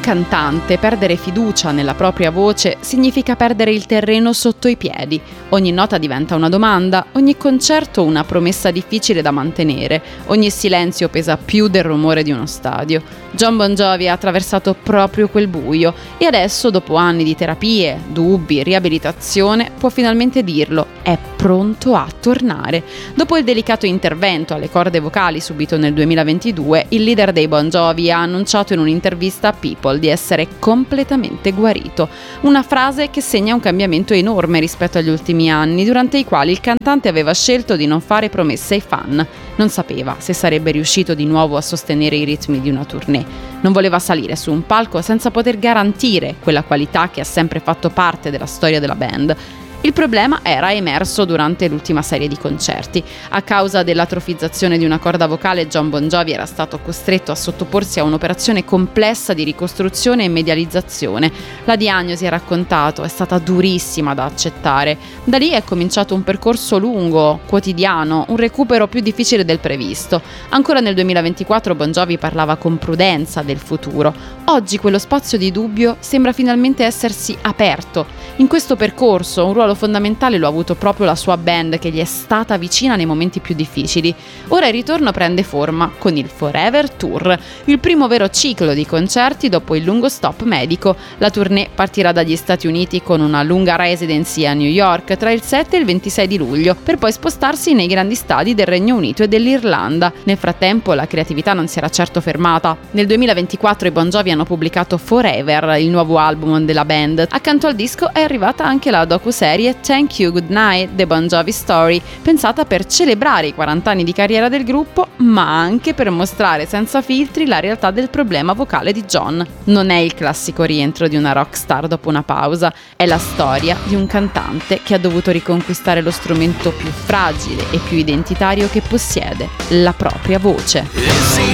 cantante perdere fiducia nella propria voce significa perdere il terreno sotto i piedi. Ogni nota diventa una domanda, ogni concerto una promessa difficile da mantenere, ogni silenzio pesa più del rumore di uno stadio. Jon Bon Jovi ha attraversato proprio quel buio e adesso, dopo anni di terapie, dubbi, riabilitazione, può finalmente dirlo: è pronto a tornare. Dopo il delicato intervento alle corde vocali subito nel 2022, il leader dei Bon Jovi ha annunciato in un'intervista a People di essere completamente guarito. Una frase che segna un cambiamento enorme rispetto agli ultimi anni, durante i quali il cantante aveva scelto di non fare promesse ai fan. Non sapeva se sarebbe riuscito di nuovo a sostenere i ritmi di una tournée. Non voleva salire su un palco senza poter garantire quella qualità che ha sempre fatto parte della storia della band. Il problema era emerso durante l'ultima serie di concerti. A causa dell'atrofizzazione di una corda vocale, Jon Bon Jovi era stato costretto a sottoporsi a un'operazione complessa di ricostruzione e medializzazione. La diagnosi, ha raccontato, è stata durissima da accettare. Da lì è cominciato un percorso lungo, quotidiano, un recupero più difficile del previsto. Ancora nel 2024 Bon Jovi parlava con prudenza del futuro. Oggi quello spazio di dubbio sembra finalmente essersi aperto. In questo percorso un ruolo fondamentale lo ha avuto proprio la sua band, che gli è stata vicina nei momenti più difficili. Ora il ritorno prende forma con il Forever Tour, il primo vero ciclo di concerti dopo il lungo stop medico. La tournée partirà dagli Stati Uniti con una lunga residency a New York tra il 7 e il 26 di luglio, per poi spostarsi nei grandi stadi del Regno Unito e dell'Irlanda. Nel frattempo la creatività non si era certo fermata. Nel 2024 i Bon Jovi hanno pubblicato Forever, il nuovo album della band. Accanto al disco è arrivata anche la docuserie Thank You Good Night, The Bon Jovi Story, pensata per celebrare i 40 anni di carriera del gruppo, ma anche per mostrare senza filtri la realtà del problema vocale di Jon. Non è il classico rientro di una rockstar dopo una pausa, è la storia di un cantante che ha dovuto riconquistare lo strumento più fragile e più identitario che possiede, la propria voce.